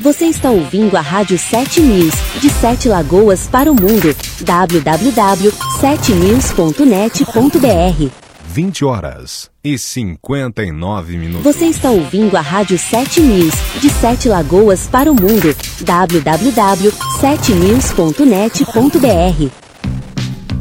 Você está ouvindo a Rádio 7 News, de 7 Lagoas para o mundo. www.7news.net.br 20h59. Você está ouvindo a Rádio 7 News, de 7 Lagoas para o mundo. www.7news.net.br